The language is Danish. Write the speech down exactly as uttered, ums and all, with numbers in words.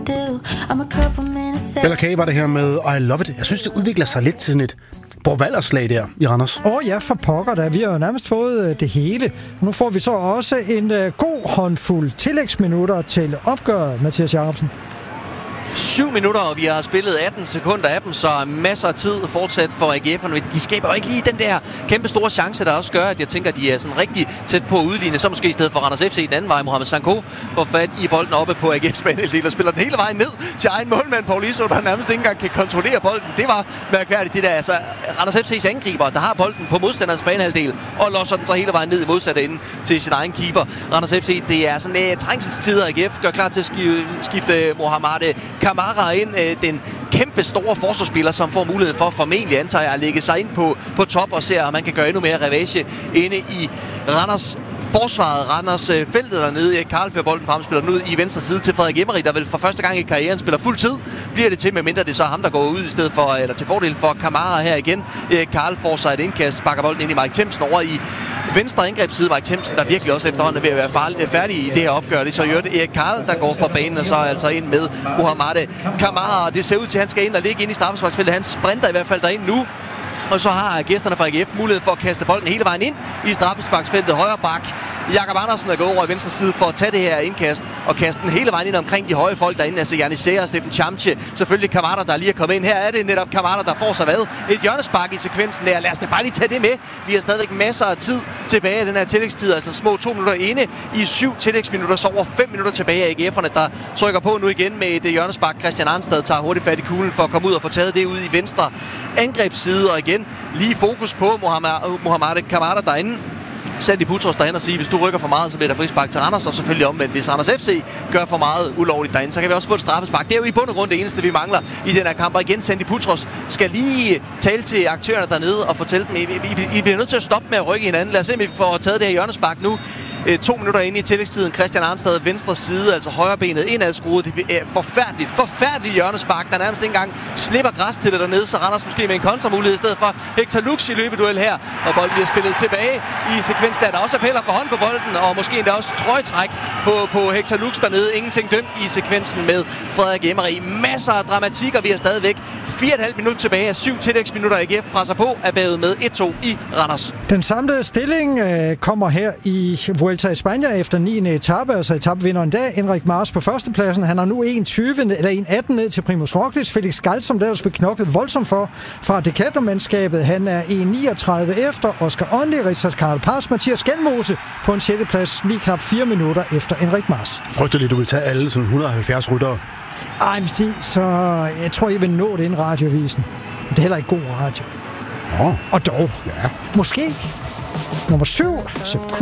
Bella K var det her med I Love It. Jeg synes, det udvikler sig lidt til sådan et Borvalderslag der i Randers. Åh oh, ja, for pokker da. Vi har jo nærmest fået uh, det hele. Nu får vi så også en uh, god håndfuld tillægsminutter til opgøret, Mathias Jacobsen. Syv minutter, og vi har spillet atten sekunder af dem, så masser af tid fortsat for A G F'erne. De skaber jo ikke lige den der kæmpe store chance, der også gør, at jeg tænker, at de er sådan rigtig tæt på at udligne. Så måske i stedet for Randers F C den anden vej. Mohamed Sanko får fat i bolden oppe på A G's banehalvdel og spiller den hele vejen ned til egen målmand, Paul Iso, der nærmest ikke engang kan kontrollere bolden. Det var mærkværdigt, det der. Altså, Randers F C's angriber, der har bolden på modstanderens banehalvdel og losser den så hele vejen ned i modsatte ende til sin egen keeper. Randers F C, det er sådan uh, trængselstider. A G F gør klar til at skifte Mohamed Kamara ind, den kæmpe store forsvarsspiller, som får mulighed for formentlig, antager jeg, at lægge sig ind på, på top og ser, at man kan gøre endnu mere ravage inde i Randers forsvaret, Randers øh, feltet dernede. Karl fører bolden frem, spiller den ud i venstre side til Frederik Emery, der vel for første gang i karrieren spiller fuld tid. Bliver det til, medmindre det så er ham, der går ud i stedet for, eller til fordel for Kamara her igen. Øh, Karl får sig et indkast, bakker bolden ind i Mike Themsen over i venstre angrebsside. Mike Themsen, der virkelig også efterhånden er ved at være farlig, færdig i det her opgør. Det er så Jørgen Erik Karl, der går fra banen, og så altså ind med Mohamed Kamara. Det ser ud til, at han skal ind og ligge ind i straffesparksfeltet. Han sprinter i hvert fald derind nu. Og så har gæsterne fra A G F mulighed for at kaste bolden hele vejen ind i straffesparksfeltet. Højre bak Jakob Andersen er gået over i venstre side for at tage det her indkast og kaste den hele vejen ind omkring de høje folk derinde. Altså Janis Seger og Steffen Chamche. Selvfølgelig Kamara, der lige er kommet ind. Her er det netop Kamara, der får sig hvad? Et hjørnespark i sekvensen der. Lad os da bare lige tage det med. Vi har stadigvæk masser af tid tilbage i den her tillægstid. Altså små to minutter inde i syv tillægsminutter. Så over fem minutter tilbage af A G F'erne, der trykker på nu igen med et hjørnespark. Christian Arnstad tager hurtigt fat i kuglen for at komme ud og få taget det ud i venstre angrebsside. Og igen lige fokus på Mohamed, Mohamed Kamara derinde. Sandy Putros derhen og sige, hvis du rykker for meget, så bliver der frispark til Randers, og selvfølgelig omvendt. Hvis Randers F C gør for meget ulovligt derinde, så kan vi også få et straffespark. Det er jo i bund og grund det eneste, vi mangler i den her kamp. Og igen, Sandy Putros skal lige tale til aktørerne dernede og fortælle dem, I, I, I bliver nødt til at stoppe med at rykke hinanden. Lad os se, om vi får taget det her hjørnespark nu. E, to minutter inde i tillægstiden. Christian Arnstad venstre side, altså højrebenet indadskruet. Det er forfærdeligt, forfærdeligt hjørnespark, der nærmest ikke engang slipper græs til det dernede, så Randers måske med en kontramulighed i stedet for. Hector Lux i løbeduel her, og bolden bliver spillet tilbage i sekvens, der der også appeller for hånd på bolden, og måske endda også trøjetræk på, på Hector Lux dernede. Ingenting dømt i sekvensen med Frederik Emery. Masser af dramatik, og vi er stadigvæk fire komma fem minut tilbage af syv tillægsminutter. A G F presser på, er bagud med et to i Randers. Den samlede stilling øh, kommer her i Vuelta a España efter niende etape, altså etapevinderen i dag. Enric Mas på førstepladsen. Han har nu en tyve eller en atten ned til Primož Roglič. Felix Gall, som der også blev knoklet voldsomt for fra Decathlon-mandskabet. Han er en niogtredive efter. Oscar Onley, Richard Carapaz, Mathias Skelmose på en sjette plads, lige knap fire minutter efter Enric Mas. Frygter lidt, du vil tage alle sådan et hundrede og halvfjerds ryttere. Ej, så jeg tror, I vil nå det inden radioavisen. Det er heller ikke god radio. Nå. Og dog. Ja. Måske. Nummer syv.